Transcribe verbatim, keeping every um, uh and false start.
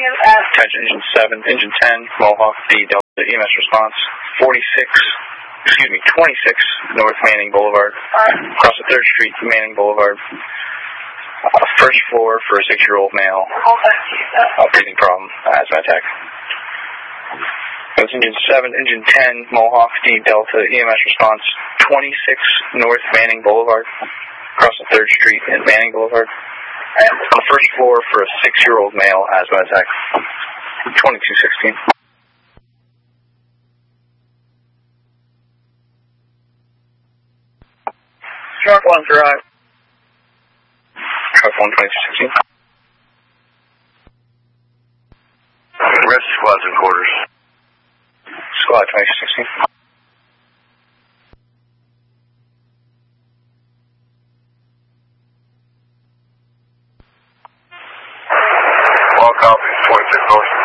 Attention, Engine seven, Engine ten, Mohawk D Delta E M S response, forty-six, excuse me, twenty-six North Manning Boulevard, across the third Street, Manning Boulevard, uh, first floor for a six-year-old male, uh, breathing problem, asthma attack. That's Engine seven, Engine ten, Mohawk D Delta E M S response, twenty-six North Manning Boulevard, across the third Street and Manning Boulevard, on the first floor for a six-year-old male, asthma attack, twenty-two sixteen. Truck one, drive. Truck one, twenty-two sixteen. Rest squads in quarters. Squad twenty-two sixteen. All copies, twenty-six North.